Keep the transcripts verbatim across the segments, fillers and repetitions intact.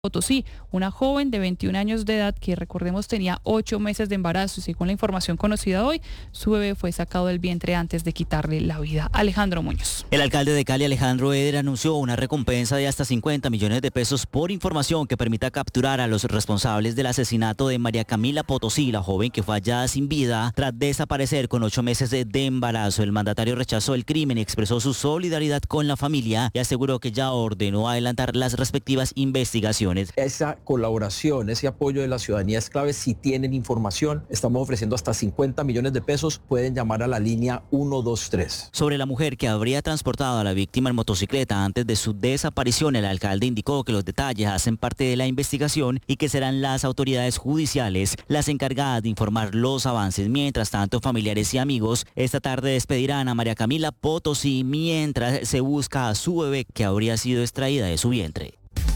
Potosí, una joven de veintiún años de edad que, recordemos, tenía ocho meses de embarazo y, según la información conocida hoy, su bebé fue sacado del vientre antes de quitarle la vida. Alejandro Muñoz. El alcalde de Cali, Alejandro Eder, anunció una recompensa de hasta cincuenta millones de pesos por información que permita capturar a los responsables del asesinato de María Camila Potosí, la joven que fue hallada sin vida tras desaparecer con ocho meses de, de embarazo. El mandatario rechazó el crimen y expresó su solidaridad con la familia y aseguró que ya ordenó adelantar las respectivas investigaciones. Esa colaboración, ese apoyo de la ciudadanía es clave. Si tienen información, estamos ofreciendo hasta cincuenta millones de pesos. Pueden llamar a la línea ciento veintitrés. Sobre la mujer que habría transportado a la víctima en motocicleta antes de su desaparición, el alcalde indicó que los detalles hacen parte de la investigación y que serán las autoridades judiciales las encargadas de informar los avances. Mientras tanto, familiares y amigos esta tarde despedirán a María Camila Potosí mientras se busca a su bebé que habría sido extraída de su vientre.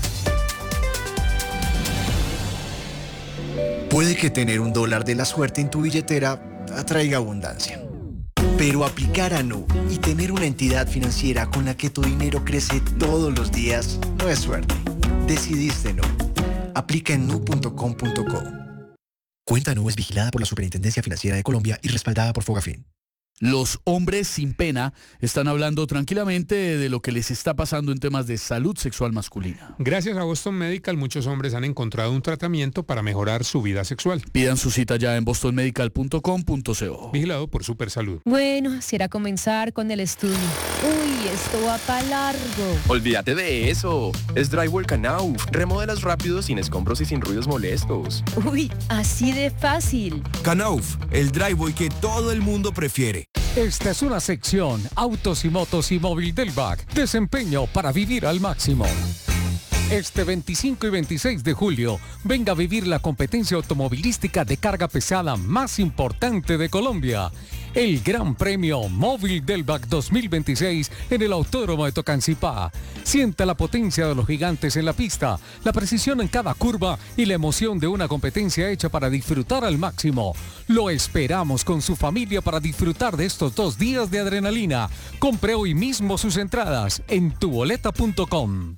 Puede que tener un dólar de la suerte en tu billetera atraiga abundancia. Pero aplicar a Nu y tener una entidad financiera con la que tu dinero crece todos los días no es suerte. Decidiste Nu. Aplica en nu punto com punto co. Cuenta Nu es vigilada por la Superintendencia Financiera de Colombia y respaldada por Fogafín. Los hombres sin pena están hablando tranquilamente de lo que les está pasando en temas de salud sexual masculina. Gracias a Boston Medical, muchos hombres han encontrado un tratamiento para mejorar su vida sexual. Pidan su cita ya en boston medical punto com punto co. Vigilado por Supersalud. Bueno, será comenzar con el estudio. Uy, esto va para largo. Olvídate de eso. Es Drywall Knauf. Remodelas rápido, sin escombros y sin ruidos molestos. Uy, así de fácil. Knauf, el driveway que todo el mundo prefiere. Esta es una sección Autos y Motos y Móvil Delvac. Desempeño para vivir al máximo. Este veinticinco y veintiséis de julio, venga a vivir la competencia automovilística de carga pesada más importante de Colombia. El Gran Premio Móvil Delvac dos mil veintiséis en el Autódromo de Tocancipá. Sienta la potencia de los gigantes en la pista, la precisión en cada curva y la emoción de una competencia hecha para disfrutar al máximo. Lo esperamos con su familia para disfrutar de estos dos días de adrenalina. Compre hoy mismo sus entradas en tu boleta punto com.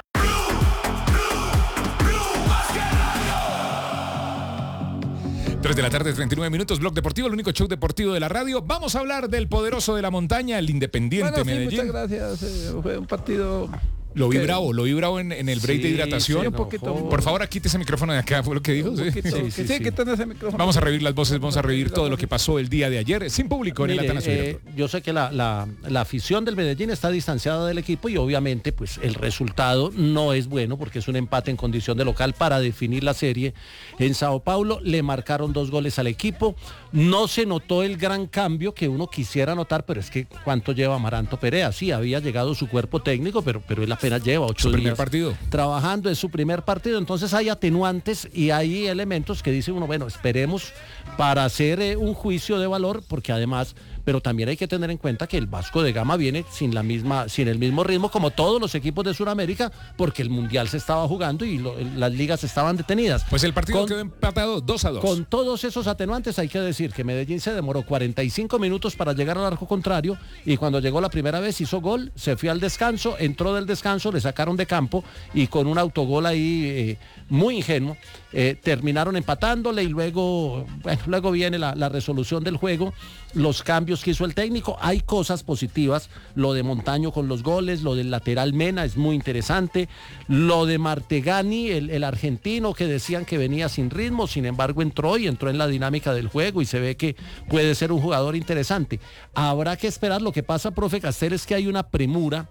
tres de la tarde, treinta y nueve minutos, Blog Deportivo, el único show deportivo de la radio. Vamos a hablar del poderoso de la montaña, el Independiente bueno, sí, Medellín. Muchas gracias, eh, fue un partido... Lo vi que... bravo, lo vi bravo en, en el break sí, de hidratación. Sí, un poquito. Por favor, quite ese micrófono de acá, fue lo que dijo. Un poquito, sí, sí, sí, sí. Ese micrófono. Vamos a revivir las voces, vamos a revivir todo lo que pasó el día de ayer, sin público en Mire, el Atanasio eh, Yo sé que la, la, la afición del Medellín está distanciada del equipo y obviamente pues el resultado no es bueno porque es un empate en condición de local para definir la serie en Sao Paulo. Le marcaron dos goles al equipo. No se notó el gran cambio que uno quisiera notar, pero es que ¿cuánto lleva Amaranto Perea? Sí, había llegado su cuerpo técnico, pero, pero él apenas lleva ocho días partido. trabajando, es su primer partido, entonces hay atenuantes y hay elementos que dice uno, bueno, esperemos para hacer eh, un juicio de valor, porque además, pero también hay que tener en cuenta que el Vasco de Gama viene sin la misma, sin el mismo ritmo como todos los equipos de Sudamérica, porque el Mundial se estaba jugando y lo, las ligas estaban detenidas. Pues el partido con, quedó empatado dos a dos. Con todos esos atenuantes hay que decir que Medellín se demoró cuarenta y cinco minutos para llegar al arco contrario y cuando llegó la primera vez hizo gol, se fue al descanso, entró del descanso, le sacaron de campo y con un autogol ahí eh, muy ingenuo, eh, terminaron empatándole y luego, bueno, luego viene la, la resolución del juego, los cambios que hizo el técnico, hay cosas positivas, lo de Montaño con los goles, lo del lateral Mena es muy interesante, lo de Martegani, el, el argentino que decían que venía sin ritmo, sin embargo entró y entró en la dinámica del juego y se ve que puede ser un jugador interesante. Habrá que esperar, lo que pasa, profe Castel, es que hay una premura,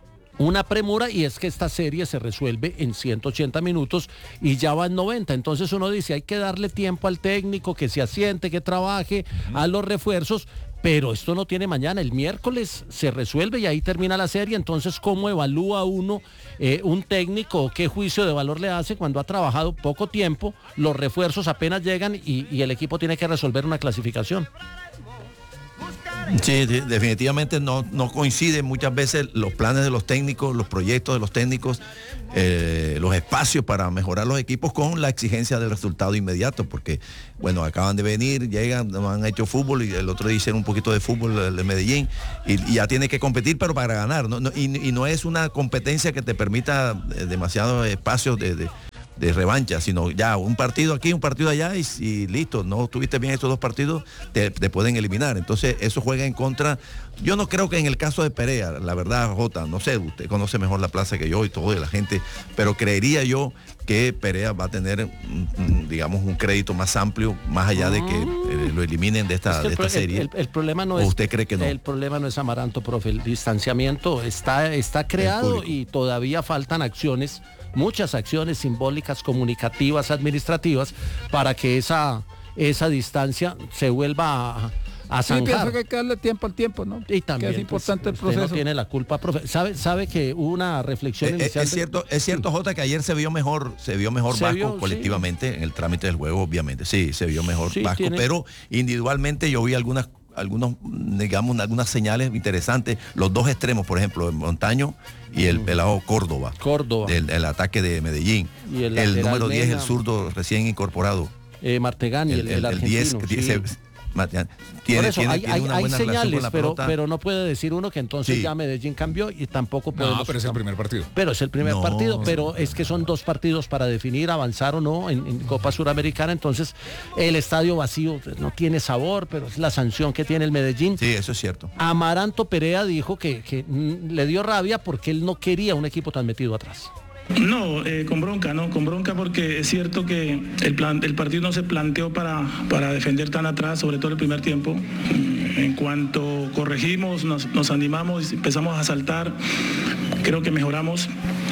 Una premura y es que esta serie se resuelve en ciento ochenta minutos y ya va en noventa. Entonces uno dice, hay que darle tiempo al técnico, que se asiente, que trabaje, uh-huh. a los refuerzos, pero esto no tiene mañana. El miércoles se resuelve y ahí termina la serie. Entonces, ¿cómo evalúa uno eh, un técnico? ¿Qué juicio de valor le hace cuando ha trabajado poco tiempo? Los refuerzos apenas llegan y, y el equipo tiene que resolver una clasificación. Sí, de, definitivamente no, no coinciden muchas veces los planes de los técnicos, los proyectos de los técnicos, eh, los espacios para mejorar los equipos con la exigencia del resultado inmediato, porque, bueno, acaban de venir, llegan, han hecho fútbol y el otro día hicieron un poquito de fútbol de Medellín y, y ya tiene que competir, pero para ganar, ¿no? No, y, y no es una competencia que te permita demasiados espacios de... de de revancha, sino ya un partido aquí, un partido allá y, y listo, no estuviste bien estos dos partidos, te, te pueden eliminar. Entonces eso juega en contra. Yo no creo que en el caso de Perea, la verdad, Jota, no sé, usted conoce mejor la plaza que yo y todo de la gente, pero creería yo que Perea va a tener, digamos, un crédito más amplio, más allá de que eh, lo eliminen de esta, es que de esta el, serie. El, el, el problema no ¿O es, usted cree que no? El problema no es Amaranto, profe. El distanciamiento está, está creado y todavía faltan acciones, muchas acciones simbólicas, comunicativas, administrativas, para que esa, esa distancia se vuelva a, a zanjar. Sí, pienso que hay que darle tiempo al tiempo, ¿no? Y también, que es importante pues, el proceso. Usted no tiene la culpa, profe. ¿Sabe, sabe que hubo una reflexión Eh, inicial? es cierto, es cierto, Jota, que ayer se vio mejor, se vio mejor Se Vasco vio, colectivamente sí. en el trámite del juego, obviamente. Sí, se vio mejor Sí, Vasco, tiene- pero individualmente yo vi algunas algunos, digamos, algunas señales interesantes. Los dos extremos, por ejemplo, el Montaño y el pelado Córdoba. Córdoba. Del, del ataque de Medellín. Y el el lateral número diez, Mena. el zurdo recién incorporado. Eh, Martegani, el, el, el diez, argentino. que sí. se- ma- tiene, Por eso tiene- hay, tiene hay- una hay buena relación con señales, la pero, pelota. pero no puede decir uno que entonces Sí. ya Medellín cambió y tampoco podemos... No, pero es el primer partido. Pero es el primer No, partido, pero es que son dos partidos para definir avanzar o no en, en Copa Suramericana, entonces el estadio vacío pues, no tiene sabor, pero es la sanción que tiene el Medellín. Sí, eso es cierto. Amaranto Perea dijo que, que mm, le dio rabia porque él no quería un equipo tan metido atrás. No, eh, con bronca, ¿no? Con bronca porque es cierto que el, plan, el partido no se planteó para, para defender tan atrás, sobre todo el primer tiempo. En cuanto corregimos, nos, nos animamos, empezamos a saltar, creo que mejoramos.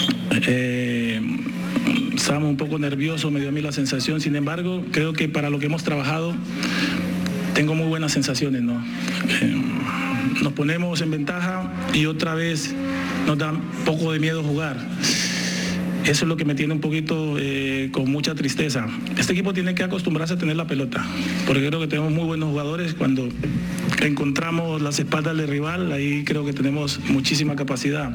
Eh, estábamos un poco nerviosos, me dio a mí la sensación, sin embargo, creo que para lo que hemos trabajado, tengo muy buenas sensaciones, ¿no? Eh, nos ponemos en ventaja y otra vez nos da un poco de miedo jugar. Eso es lo que me tiene un poquito eh, con mucha tristeza. Este equipo tiene que acostumbrarse a tener la pelota, porque creo que tenemos muy buenos jugadores. Cuando encontramos las espaldas del rival, ahí creo que tenemos muchísima capacidad.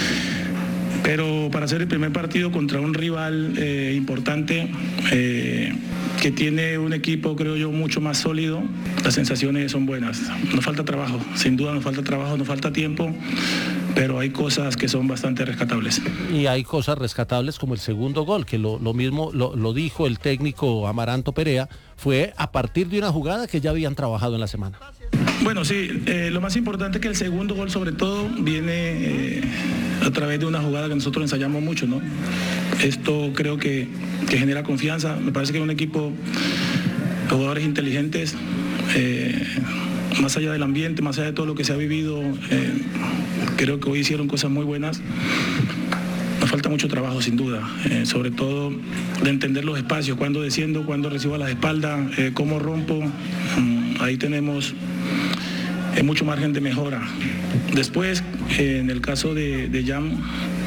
Pero para hacer el primer partido contra un rival eh, importante, eh, que tiene un equipo, creo yo, mucho más sólido, las sensaciones son buenas. Nos falta trabajo, sin duda nos falta trabajo, nos falta tiempo, pero hay cosas que son bastante rescatables. Y hay cosas rescatables como el segundo gol, que lo, lo mismo lo, lo dijo el técnico Amaranto Perea, fue a partir de una jugada que ya habían trabajado en la semana. Bueno, sí, eh, lo más importante es que el segundo gol sobre todo viene eh, a través de una jugada que nosotros ensayamos mucho, ¿no? Esto creo que, que genera confianza, me parece que es un equipo de jugadores inteligentes, eh, más allá del ambiente, más allá de todo lo que se ha vivido, eh, creo que hoy hicieron cosas muy buenas. Nos falta mucho trabajo, sin duda, eh, sobre todo de entender los espacios, cuándo desciendo, cuándo recibo a las espaldas, eh, cómo rompo. Mm, ahí tenemos eh, mucho margen de mejora. Después, eh, en el caso de, de Jam,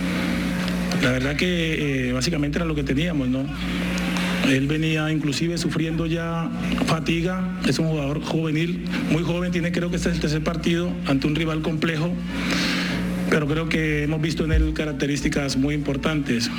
la verdad que eh, básicamente era lo que teníamos, ¿no? Él venía inclusive sufriendo ya fatiga, es un jugador juvenil, muy joven, tiene creo que este es el tercer partido ante un rival complejo, pero creo que hemos visto en él características muy importantes.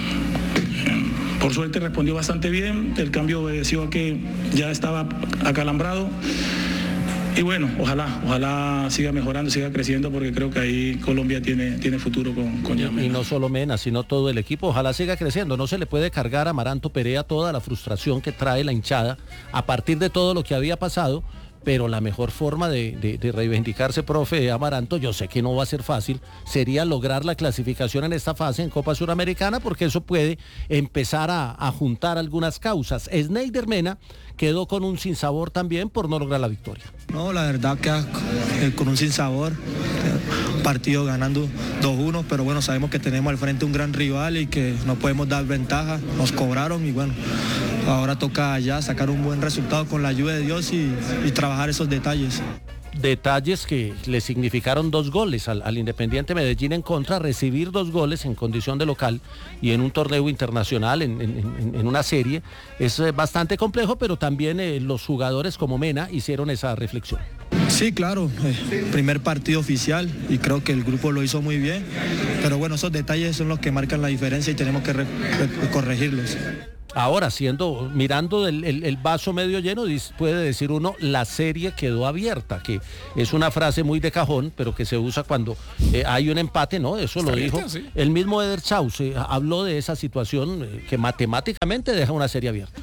Por suerte respondió bastante bien, el cambio obedeció a que ya estaba acalambrado. Y bueno, ojalá, ojalá siga mejorando, siga creciendo, porque creo que ahí Colombia tiene, tiene futuro con, con Yamena. Y no solo Mena, sino todo el equipo, ojalá siga creciendo. No se le puede cargar a Amaranto Perea toda la frustración que trae la hinchada a partir de todo lo que había pasado, pero la mejor forma de, de, de reivindicarse, profe Amaranto, yo sé que no va a ser fácil, sería lograr la clasificación en esta fase en Copa Suramericana, porque eso puede empezar a, a juntar algunas causas. Sneider Mena quedó con un sinsabor también por no lograr la victoria. No, la verdad que eh, con un sinsabor, eh, partido ganando dos uno, pero bueno, sabemos que tenemos al frente un gran rival y que no podemos dar ventaja, nos cobraron y bueno, ahora toca ya sacar un buen resultado con la ayuda de Dios y, y trabajar esos detalles. Detalles que le significaron dos goles al, al Independiente Medellín en contra, recibir dos goles en condición de local y en un torneo internacional, en, en, en una serie, es bastante complejo, pero también eh, los jugadores como Mena hicieron esa reflexión. Sí, claro, eh, primer partido oficial y creo que el grupo lo hizo muy bien, pero bueno, esos detalles son los que marcan la diferencia y tenemos que re, re, corregirlos. Ahora, siendo, mirando el, el, el vaso medio lleno, puede decir uno, la serie quedó abierta, que es una frase muy de cajón, pero que se usa cuando eh, hay un empate, ¿no? Eso lo dijo sí. El mismo Eder Chauce, eh, habló de esa situación eh, que matemáticamente deja una serie abierta.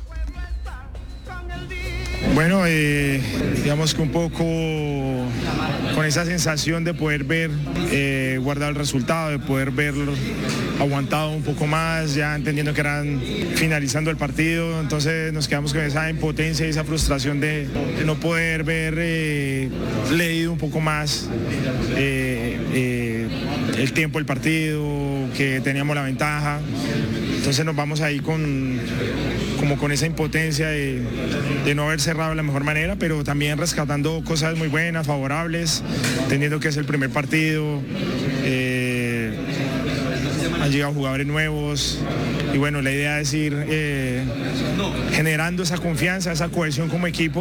Bueno, eh, digamos que un poco con esa sensación de poder ver, eh, guardar el resultado, de poder verlo aguantado un poco más, ya entendiendo que eran finalizando el partido, entonces nos quedamos con esa impotencia y esa frustración de, de no poder ver eh, leído un poco más eh, eh, el tiempo del partido, que teníamos la ventaja, entonces nos vamos ahí con como con esa impotencia de, de no haber cerrado de la mejor manera, pero también rescatando cosas muy buenas, favorables, entendiendo que es el primer partido, eh, han llegado jugadores nuevos y bueno, la idea es ir eh, generando esa confianza, esa cohesión como equipo.